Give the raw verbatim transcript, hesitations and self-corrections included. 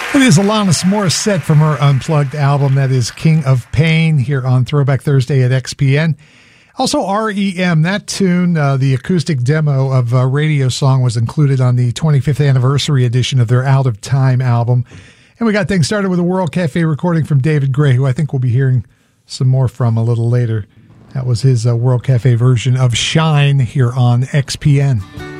It is Alanis Morissette from her Unplugged album. That is King of Pain here on Throwback Thursday at X P N. Also, R E M, that tune, uh, the acoustic demo of uh, Radio Song was included on the twenty-fifth anniversary edition of their Out of Time album. And we got things started with a World Cafe recording from David Gray, who I think we'll be hearing some more from a little later. That was his uh, World Cafe version of Shine here on X P N.